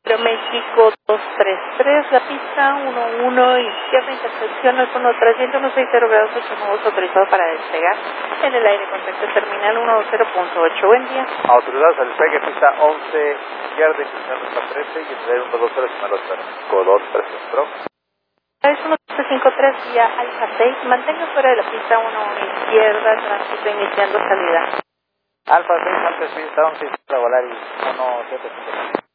México 233, la pista 11, izquierda, intersección, el fondo 360 grados 8 nudos autorizado para despegar en el aire, contacto terminal 10.8, buen día. Autorizados al despegue, pista 11, izquierda, intersección ruta 13 y el 120, señal 523, Pro. Es 1353 vía Alfa 6, mantenga fuera de la pista 1 izquierda, tránsito iniciando salida. Alfa 6, antes pista 11, izquierda, Volaris 1753.